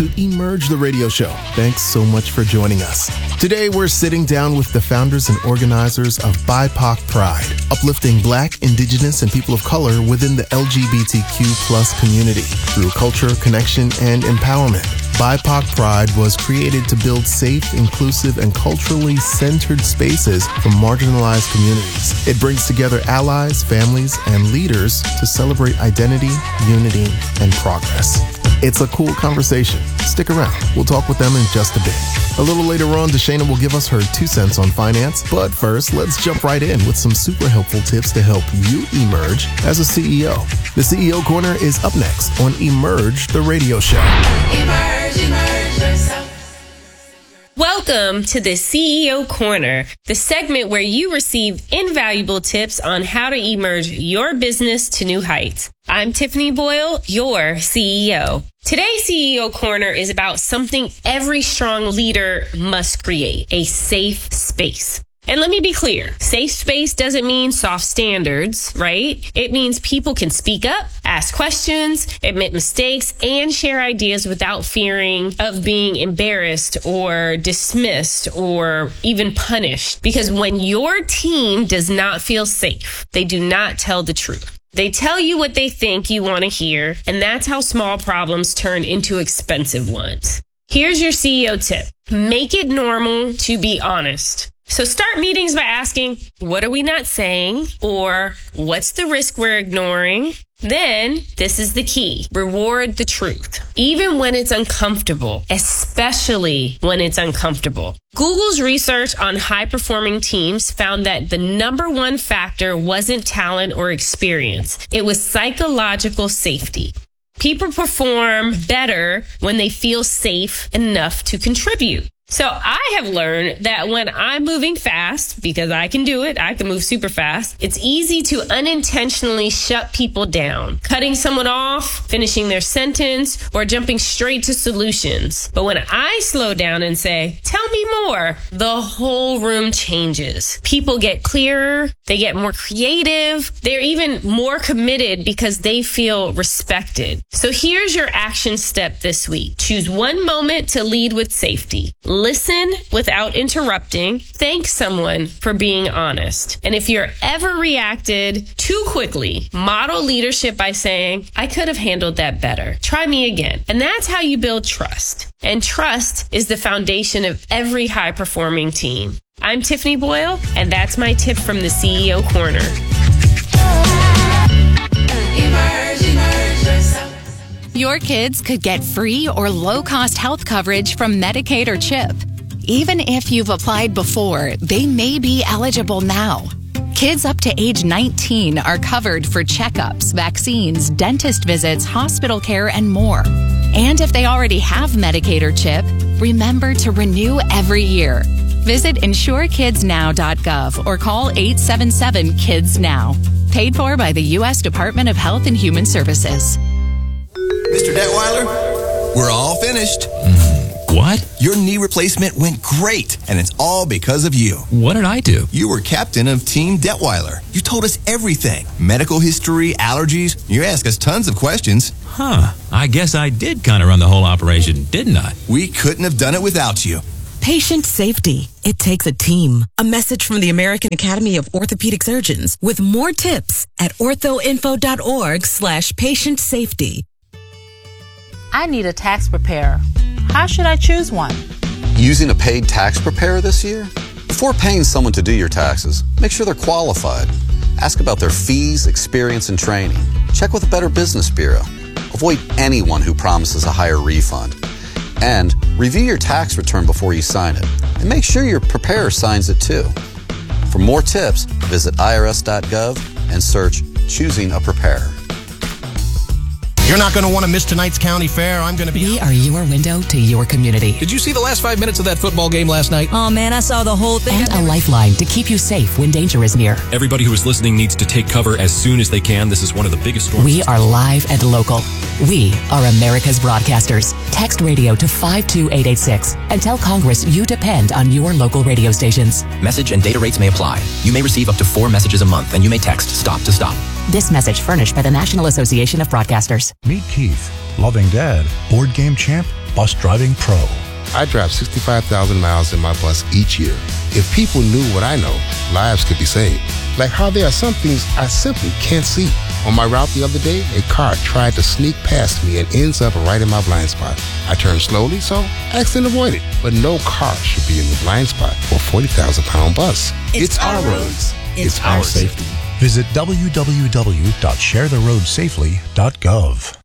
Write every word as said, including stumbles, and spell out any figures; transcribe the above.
to Emerge the Radio Show. Thanks so much for joining us. Today, we're sitting down with the founders and organizers of B I P O C Pride, uplifting Black, Indigenous, and people of color within the L G B T Q plus community through culture, connection, and empowerment. B I P O C Pride was created to build safe, inclusive, and culturally centered spaces for marginalized communities. It brings together allies, families, and leaders to celebrate identity, unity, and progress. It's a cool conversation. Stick around. We'll talk with them in just a bit. A little later on, Deshana will give us her two cents on finance. But first, let's jump right in with some super helpful tips to help you emerge as a C E O. The C E O Corner is up next on Emerge the Radio Show. Emerge, emerge yourself. Welcome to the C E O Corner, the segment where you receive invaluable tips on how to emerge your business to new heights. I'm Tiffany Boyle, your C E O. Today's C E O Corner is about something every strong leader must create, a safe space. And let me be clear, safe space doesn't mean soft standards, right? It means people can speak up, ask questions, admit mistakes, and share ideas without fearing of being embarrassed or dismissed or even punished. Because when your team does not feel safe, they do not tell the truth. They tell you what they think you want to hear, and that's how small problems turn into expensive ones. Here's your C E O tip. Make it normal to be honest. So start meetings by asking, what are we not saying? Or what's the risk we're ignoring? Then, this is the key. Reward the truth. Even when it's uncomfortable, especially when it's uncomfortable. Google's research on high-performing teams found that the number one factor wasn't talent or experience. It was psychological safety. People perform better when they feel safe enough to contribute. So I have learned that when I'm moving fast, because I can do it, I can move super fast, it's easy to unintentionally shut people down, cutting someone off, finishing their sentence, or jumping straight to solutions. But when I slow down and say, tell me more, the whole room changes. People get clearer, they get more creative, they're even more committed because they feel respected. So here's your action step this week. Choose one moment to lead with safety. Listen without interrupting. Thank someone for being honest. And if you're ever reacted too quickly, model leadership by saying, I could have handled that better. Try me again. And that's how you build trust. And trust is the foundation of every high-performing team. I'm Tiffany Boyle, and that's my tip from the C E O Corner. Emerge, emerge yourself. Your kids could get free or low-cost health coverage from Medicaid or CHIP. Even if you've applied before, they may be eligible now. Kids up to age nineteen are covered for checkups, vaccines, dentist visits, hospital care, and more. And if they already have Medicaid or CHIP, remember to renew every year. Visit insure kids now dot gov or call eight seven seven kids now. Paid for by the U S Department of Health and Human Services. Mister Detweiler, we're all finished. Mm, what? Your knee replacement went great, and it's all because of you. What did I do? You were captain of Team Detweiler. You told us everything. Medical history, allergies. You asked us tons of questions. Huh. I guess I did kind of run the whole operation, didn't I? We couldn't have done it without you. Patient safety. It takes a team. A message from the American Academy of Orthopedic Surgeons with more tips at orthoinfo.org slash patient safety. I need a tax preparer. How should I choose one? Using a paid tax preparer this year? Before paying someone to do your taxes, make sure they're qualified. Ask about their fees, experience, and training. Check with a Better Business Bureau. Avoid anyone who promises a higher refund. And review your tax return before you sign it. And make sure your preparer signs it too. For more tips, visit I R S dot gov and search Choosing a Preparer. You're not going to want to miss tonight's county fair. I'm going to be... We are your window to your community. Did you see the last five minutes of that football game last night? Oh, man, I saw the whole thing. And a lifeline to keep you safe when danger is near. Everybody who is listening needs to take cover as soon as they can. This is one of the biggest storms. We are live and local. We are America's broadcasters. Text radio to five two eight eight six and tell Congress you depend on your local radio stations. Message and data rates may apply. You may receive up to four messages a month, and you may text STOP to STOP. This message furnished by the National Association of Broadcasters. Meet Keith, loving dad, board game champ, Bus Driving Pro. I drive sixty-five thousand miles in my bus each year. If people knew what I know, lives could be saved. Like how there are some things I simply can't see. On my route the other day, a car tried to sneak past me and ends up right in my blind spot. I turned slowly, so I accidentally avoided. But no car should be in the blind spot for a forty thousand pound bus. It's, it's our roads. It's, it's our safety. Visit w w w dot share the road safely dot gov.